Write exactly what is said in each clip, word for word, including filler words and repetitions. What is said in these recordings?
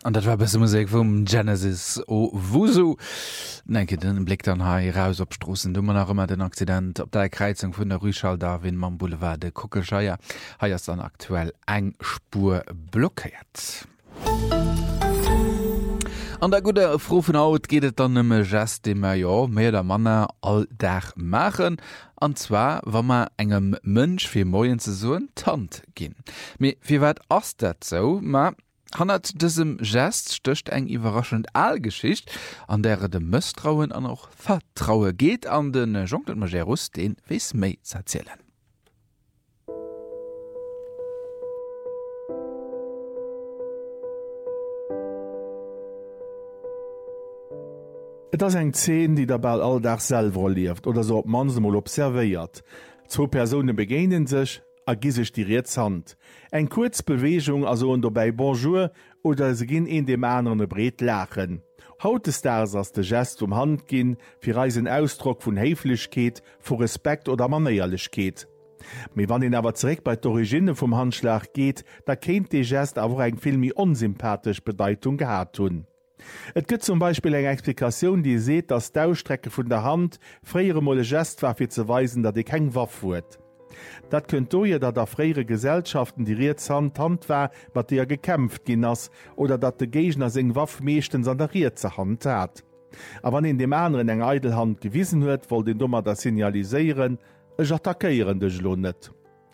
Und das war bis Musik vom Genesis Owusu. Denke, den Blick dann hier raus auf Straßen. Du noch immer den Akzident auf der Kreuzung von der Rue Charles Darwin am Boulevard de Kuckelscheier. Hier ist dann aktuell eine Spur blockiert. An der gute Frau von Haut geht es dann um Gest, den wir ja mehr oder minder alltag machen. Und zwar, wenn wir einem Mensch für morgen zu so ein Tant gehen. Aber wie weit ist das so? Man hat diesem Gest stöcht eng überraschend Allgeschicht, an der dem Misstrauen an auch Vertrauen geht an den Jean-Claude Majerus, den weiss mehr zu erzählen. Et ass eng Szene, die der Ball alldach selber lieft oder so op mansemol observéiert. Zwo Personen begegnen sich, a gi sich die Hand. Eng kurz Bewegung also und dabei Bonjour oder se ginn in dem anderen Bret lachen. Haut es ders ass de Gest um Hand ginn, fir reisen Ausdruck vun Heiflichkeet, vu Respekt oder Manéierlichkeet. Me wann den awer zurück bei d'Origine vom Handschlag geht, da kennt de Gest awer eng filmi unsympathisch Bedeutung gehabt hun. Et gibt zum Beispiel eng Explikation, die seht, dass d'Ausstrecke vun der Hand freiere molle Gest war fir zu weisen, dat ik keng Waff huet. Dat könnt doje, dat der freiere Gesellschaften die Rietzhand Hand war, wat der gekämpft gin ass, oder dat de Gegner seg Waff meeschtens an der Rieze Hand hat. Aber wann in dem anderen eng Eidelhand gewissen huet, wollt den Dummer das signaliseieren, ech attackéieren dech lo net.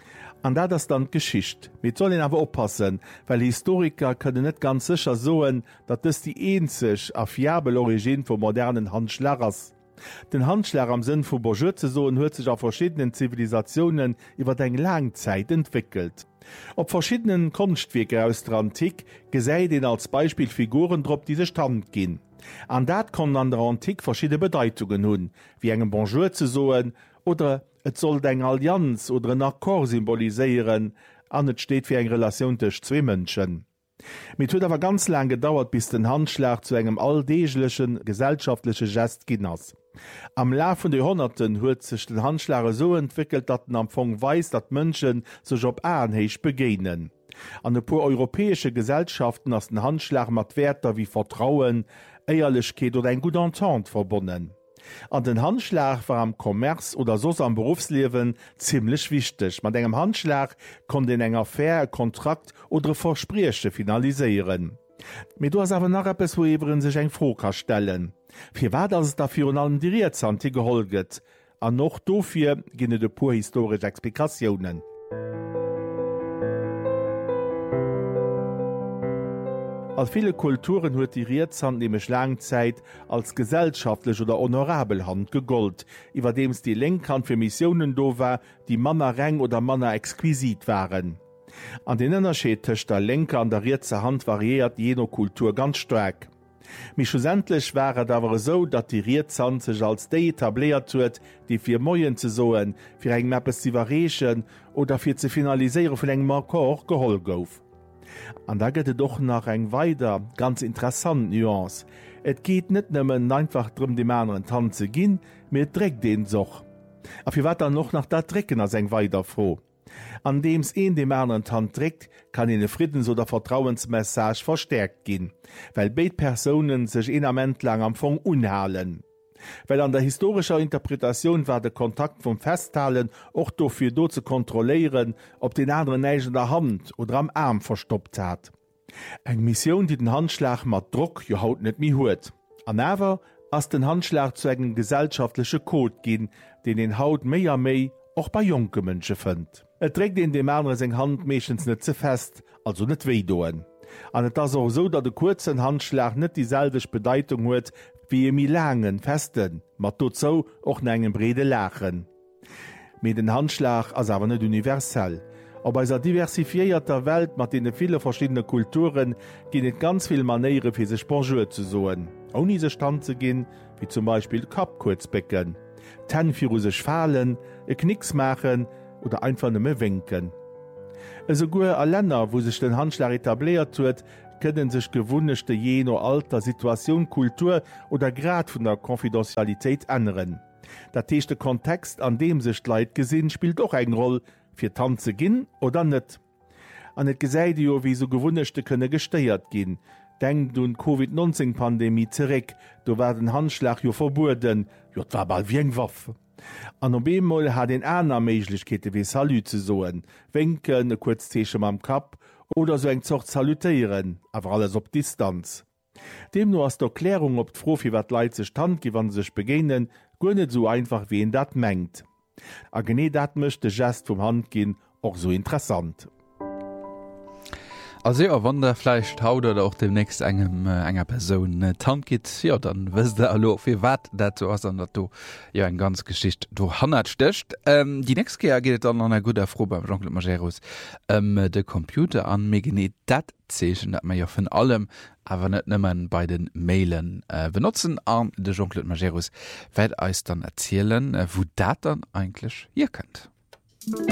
An dat das dann Geschicht. Mit sollen aber oppassen, weil Historiker können net ganz sicher soen, dat das die eenzig a fiabel Origin vom modernen Handschlagers. Den Handschlag am Sinn vu Bonjour zu soen huet sich auf verschiedenen Zivilisationen iwwer eng lang Zeit entwickelt. Op verschiedenen Kunstwerke aus der Antik gesäit den als Beispiel Figuren drop diese Stand gin. An dat kon an der Antik verschiedene Bedeutungen hun, wie engem Bonjour zu soen oder et soll eng Allianz oder en Akkor symboliseieren, an et steht fir eng Relation tech zwe Mënschen. Mit huet awer ganz lang gedauert, bis den Handschlag zu engem alldeeglechen gesellschaftliche Gest ginnners. Am Lauf vun de Jahrhunderten huet sech den Handschlager so entwickelt, dat den Empfang weis, dat Mënschen sech op Ähnheich begegnen. An e paar europäesche Gesellschaften ass den Handschlag mat Werter wie Vertrauen, Eierlichkeet oder eng gut Entente verbonnen. An den Handschlag war am Kommerz oder sos am Berufslewen ziemlich wichtig. Man engem Handschlag kon den enger Fair, Kontrakt oder Verspreche finalisieren. Mit du hast aber nach etwas, wo eben sich eng Frage stellen. Wie war das dafür an allem die Rietzanti geholget? An noch dofir ginne de pur historische Explikationen. Als viele Kulturen huet die Rietzhand nämlich Langzeit als gesellschaftlich oder honorabel Hand gegolt, iwwer dems die Lenkhand für Missionen do war, die Manner reng oder Manner exquisit waren. An den Unterschied zwischen der Lenker an der Rieze Hand variiert jeno Kultur ganz stark. Mich schlussendlich wäre dawer so, dat die Rietzhand sich als de etabliert huet, die fir Moien zu soen, fir eng Mappes zu verrechen oder fir zu finaliseieren vu eng Markor gehol gouf. An da gëtt doch nach eng weider ganz interessant Nuance. Et geht net nëmmen einfach drum de Männer Hand ze ginn, mir dreckt den soch. A fir wat noch nach dat Drecken as eng weider froh. An dems een de Männer Hand dreckt, kann en e Friedens- oder Vertrauensmessage verstärkt ginn, weil beid Personen sech enament lang am Fong unhalen. Weil an der historischer Interpretation war der Kontakt vom Festhalen auch dafür do zu kontrollieren, ob den anderen Neige der Hand oder am Arm verstoppt hat. Eng Mission, die den Handschlag mat Druck jo haut net mi huet. An awer ass den Handschlag zu engem gesellschaftliche Code gin, den den Haut méier méi auch bei junge Mënsche fënnt. Et trägt den dem anderen seg Hand méchens net ze fest, also net weh doen. An et as auch so, dat de kurzen Handschlag net dieselbech Bedeutung huet, wie e mi langen festen, mat tot zo och engem brede lachen. Mit den Handschlag as awer net universell. Aber bei dieser diversifierter Welt mat de viele verschiedene Kulturen gin et ganz viel Maniere fir sech Bonjour zu soen. Ohne se stand ze ginn, wie zum Beispiel Kapkurzbecken, Tenfir sech fallen, e Knicks machen oder einfach nëmme winken. Also goe a Länder, wo sech den Handschlag etabliert huet, können sich gewunnechte jeno Alter, Situation, Kultur oder Grad von der Konfidentialität ändern. Der techte Kontext, an dem sich Leiit gesinn, spielt auch eng Rolle, fir Tanze ginn oder net. An et Gesäidio wie so gewunnechte könne gesteiert gin. Denkt du COVID neunzehn Pandemie zurück, du war den Handschlag jo verboten, jo war bald wie eng Waffe. An op Bemol hat den einer Meiglichkete wie Salut zu soen, winken, e kurz Zeche am Kap oder so eng zocht salutieren, aber alles op Distanz. Dem nur as d'Erklärung op d'Frofi wat Leiit sech stand gewann sech begenen, gonnet so einfach wie en dat mengt. A gene dat mecht de Gest vom Hand gin och so interessant. Also ja, wann der Fleisch haut oder auch demnächst engem äh, enger Person äh, Tant geht, ja, dann wisst ihr hallo, wie wat dazu aus, dass du ja eine ganz Geschichte du Hannah stöcht. Ähm, die nächste Jahr geht dann an einer guten Frau beim Jean-Claude Majerus ähm, der Computer an, mir nicht das Zeichen, das man ja von allem, aber nicht nur bei den Mailen äh, benutzen. An der Jean-Claude Majerus wird euch dann erzählen, äh, wo das dann eigentlich ihr könnt.